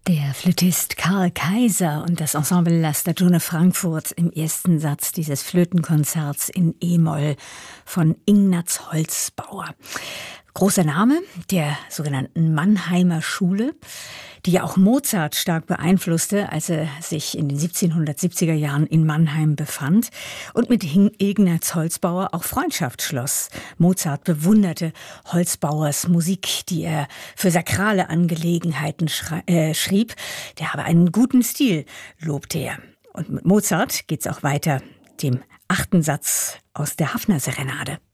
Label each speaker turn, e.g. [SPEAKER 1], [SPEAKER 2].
[SPEAKER 1] Der Flötist Karl Kaiser und das Ensemble La Stagione Frankfurt im ersten Satz dieses Flötenkonzerts in E-Moll von Ignaz Holzbauer. Großer Name der sogenannten Mannheimer Schule, die ja auch Mozart stark beeinflusste, als er sich in den 1770er Jahren in Mannheim befand und mit Ignaz Holzbauer auch Freundschaft schloss. Mozart bewunderte Holzbauers Musik, die er für sakrale Angelegenheiten schrieb. Der habe einen guten Stil, lobte er. Und mit Mozart geht's auch weiter, dem 8. Satz aus der Haffner Serenade.